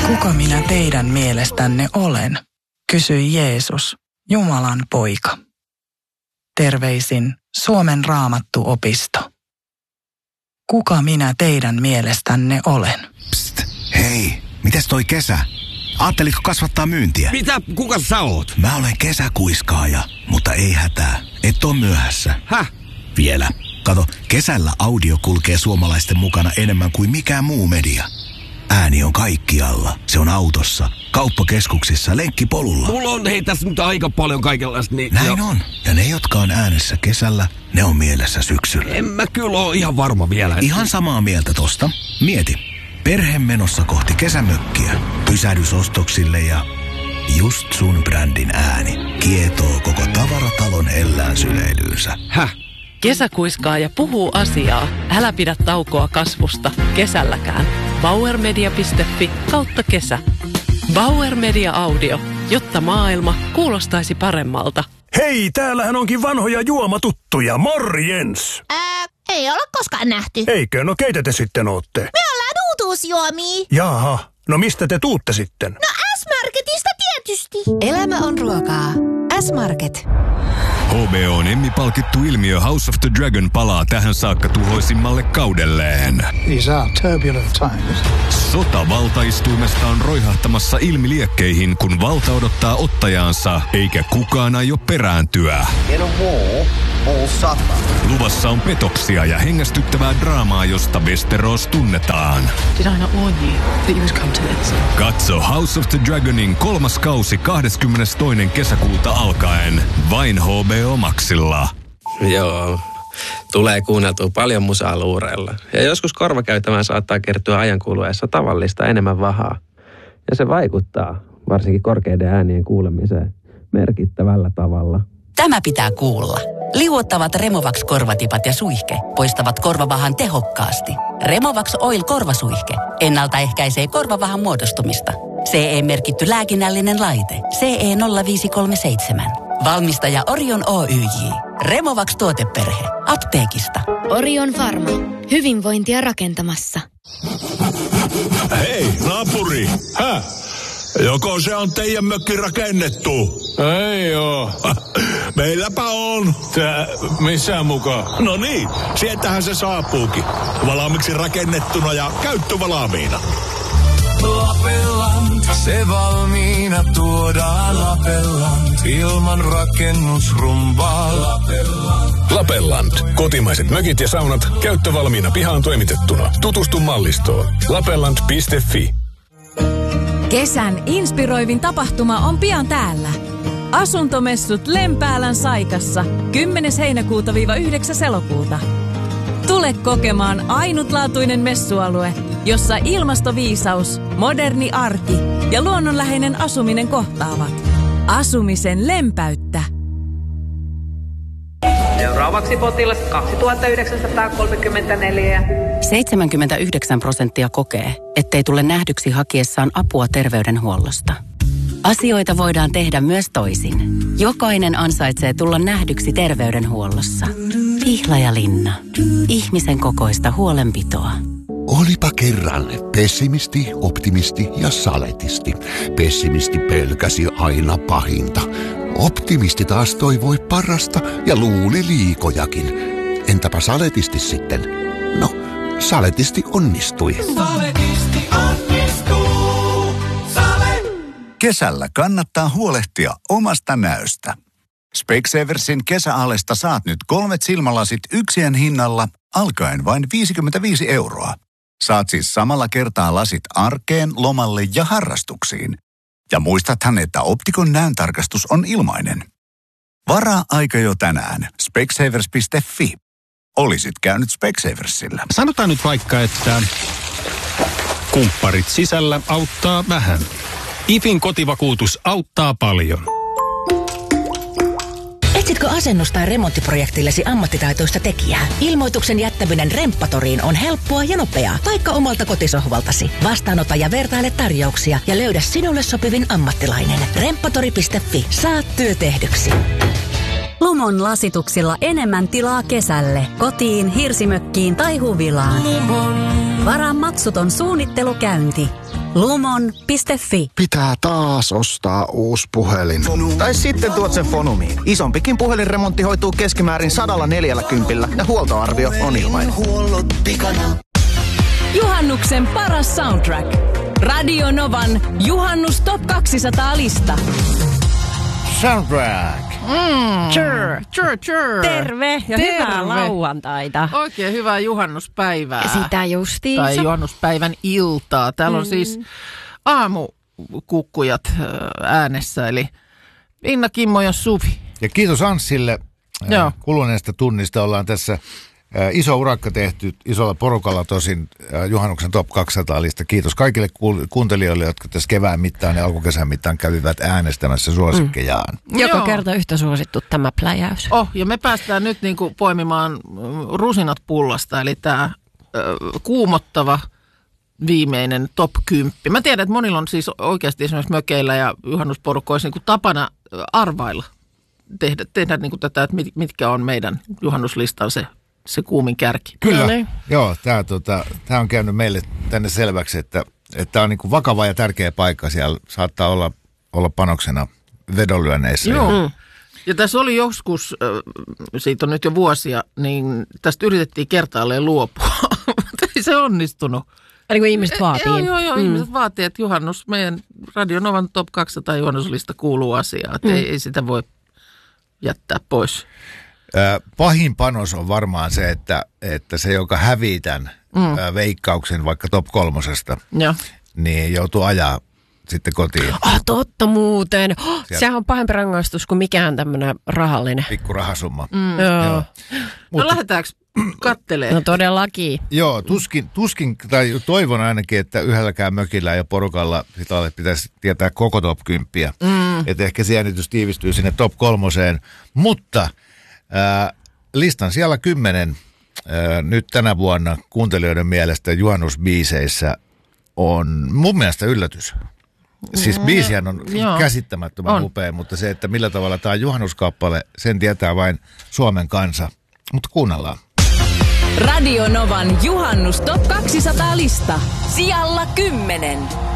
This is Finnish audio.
Kuka minä teidän mielestänne olen? Kysyi Jeesus, Jumalan poika. Terveisin Suomen Raamattuopisto. Kuka minä teidän mielestänne olen? Psst, hei, mites toi kesä? Aattelitko kasvattaa myyntiä? Mitä? Kuka sä oot? Mä olen kesäkuiskaaja, mutta ei hätää. Et oo myöhässä. Häh? Vielä. Kato, kesällä audio kulkee suomalaisten mukana enemmän kuin mikään muu media. Ääni on kaikkialla. Se on autossa, kauppakeskuksissa, lenkkipolulla. Mulla on tässä nyt aika paljon kaikenlaista. Niin näin on. Ja ne, jotka on äänessä kesällä, ne on mielessä syksyllä. En mä kyllä ole ihan varma vielä. Ihan samaa mieltä tosta. Mieti. Perhe menossa kohti kesämökkiä. Pysähdysostoksille ja just sun brändin ääni kietoo koko tavaratalon hellään syleilyynsä. Häh? Kesäkuiskaaja puhuu asiaa. Älä pidä taukoa kasvusta kesälläkään. Bauermedia.fi/kesä. Bauer Media Audio, jotta maailma kuulostaisi paremmalta. Hei, täällähän onkin vanhoja juomatuttuja. Morjens! Ei olla koskaan nähty. Eikö? No keitä te sitten ootte? Me ollaan uutuusjuomia. Jaha, no mistä te tuutte sitten? No S-Marketista tietysti. Elämä on ruokaa. S-Market. HBO:n Emmy-palkittu ilmiö House of the Dragon palaa tähän saakka tuhoisimmalle kaudelleen. These are turbulent times. Sota valtaistuimesta on roihahtamassa ilmiliekkeihin, kun valta odottaa ottajaansa, eikä kukaan aio perääntyä. Luvassa on petoksia ja hengästyttävää draamaa, josta Westeros tunnetaan. Did I not warn you that you would come to this? Katso House of the Dragonin 3. kausi 22. kesäkuuta alkaen vain HBO Maxilla. Joo, tulee kuunneltua paljon musaa luureilla. Ja joskus korvakäytävään saattaa kertyä ajan kuluessa tavallista enemmän vahaa. Ja se vaikuttaa, varsinkin korkeiden äänien kuulemiseen, merkittävällä tavalla. Tämä pitää kuulla. Liuottavat Removax-korvatipat ja suihke poistavat korvavahan tehokkaasti. Removax Oil korvasuihke ennaltaehkäisee korvavahan muodostumista. CE-merkitty lääkinnällinen laite. CE 0537. Valmistaja Orion Oyj. Removax tuoteperhe. Apteekista. Orion Pharma. Hyvinvointia rakentamassa. Hei, naapuri. Häh? Joko se on teidän mökki rakennettu? Ei oo. Meilläpä on. Tää, missä mukaan? No niin, sieltähän se saapuukin. Valmiiksi rakennettuna ja käyttövalmiina. Lapelland, se valmiina tuodaan Lapelland. Ilman rakennusrumbaa Lapelland. Kotimaiset mökit ja saunat käyttövalmiina pihaan toimitettuna. Tutustu mallistoon. Lapelland.fi. Kesän inspiroivin tapahtuma on pian täällä. Asuntomessut Lempäälän Saikassa 10. heinäkuuta-9. elokuuta. Tule kokemaan ainutlaatuinen messualue, jossa ilmastoviisaus, moderni arki ja luonnonläheinen asuminen kohtaavat. Asumisen lempeyttä. Seuraavaksi potilas 2934. 79% kokee, ettei tule nähdyksi hakiessaan apua terveydenhuollosta. Asioita voidaan tehdä myös toisin. Jokainen ansaitsee tulla nähdyksi terveydenhuollossa. Pihlajalinna. Ihmisen kokoista huolenpitoa. Olipa kerran pessimisti, optimisti ja saletisti. Pessimisti pelkäsi aina pahinta. Optimisti taas toivoi parasta ja luuli liikojakin. Entäpä saletisti sitten? No, saletisti onnistui. Saletisti onnistuu. Kesällä kannattaa huolehtia omasta näöstä. Specsaversin kesäalesta saat nyt 3 silmälasit yksien hinnalla alkaen vain 55 €. Saat siis samalla kertaa lasit arkeen, lomalle ja harrastuksiin. Ja muistathan, että Optikon näöntarkastus on ilmainen. Varaa aika jo tänään. Specsavers.fi. Olisit käynyt Specsaversilla. Sanotaan nyt vaikka, että kumpparit sisällä auttaa vähän. IFin kotivakuutus auttaa paljon. Etsitkö asennus- tai remonttiprojektillesi ammattitaitoista tekijää? Ilmoituksen jättäminen Remppatoriin on helppoa ja nopeaa, vaikka omalta kotisohvaltasi. Vastaanota ja vertaile tarjouksia ja löydä sinulle sopivin ammattilainen. Remppatori.fi. Saat työ tehdyksi. Lumon lasituksilla enemmän tilaa kesälle. Kotiin, hirsimökkiin tai huvilaan. Varaa maksuton suunnittelukäynti. Lumon.fi. Pitää taas ostaa uusi puhelin. Tai sitten tuot sen Fonumiin. Isompikin puhelinremontti hoituu keskimäärin 140 ja huoltoarvio on ilmainen. Juhannuksen paras soundtrack. Radio Novan Juhannus Top 200-lista. Soundtrack. Terve ja hyvää lauantaita. Oikein hyvää juhannuspäivää. Sitä justiinsa. Tai juhannuspäivän iltaa. Täällä on siis aamukukkujat äänessä, eli Inna, Kimmo ja Suvi. Ja kiitos Anssille. Kuluneesta tunnista ollaan tässä iso urakka tehty isolla porukalla tosin juhannuksen Top 200-lista. Kiitos kaikille kuuntelijoille, jotka tässä kevään mittaan ja alkukesän mittaan kävivät äänestämässä suosikkejaan. Joka kerta yhtä suosittu tämä pläjäys. Ja me päästään nyt niinku poimimaan rusinat pullasta, eli tämä kuumottava viimeinen top 10. Mä tiedän, että monilla on siis oikeasti esimerkiksi mökeillä ja juhannusporukoissa niinku tapana arvailla, tehdä niinku tätä, että mitkä on meidän juhannuslistan se kuumin kärki. Kyllä, joo, tämä on käynyt meille tänne selväksi, että tämä on niinku vakava ja tärkeä paikka. Siellä saattaa olla panoksena vedonlyönneissä. Joo, ja tässä oli joskus, siitä on nyt jo vuosia, niin tästä yritettiin kertaalleen luopua, mutta ei se onnistunut. Eli kun ihmiset vaatii. Joo, ihmiset vaatii, että juhannus, meidän Radio Novan Top 200 juhannuslista kuuluu asiaan, että ei sitä voi jättää pois. Pahin panos on varmaan se, että se, joka hävii tämän veikkauksen vaikka top 3, niin joutuu ajaa sitten kotiin. Totta muuten. Sehän on pahempi rangaistus kuin mikään tämmöinen rahallinen. Pikku rahasumma. Joo. No lähdetäänkö kattelemaan? No todellakin. Joo, tuskin, tai toivon ainakin, että yhdelläkään mökillä ja porukalla pitäisi tietää koko top 10. Että ehkä se jännitys tiivistyy sinne top 3. Mutta listan siellä 10 nyt tänä vuonna kuuntelijoiden mielestä juhannusbiiseissä on mun mielestä yllätys. Siis biisihän on käsittämättömän upea, mutta se, että millä tavalla tämä on juhannuskappale, sen tietää vain Suomen kansa. Mutta kuunnellaan. Radio Novan Juhannus Top 200-lista. Sijalla 10.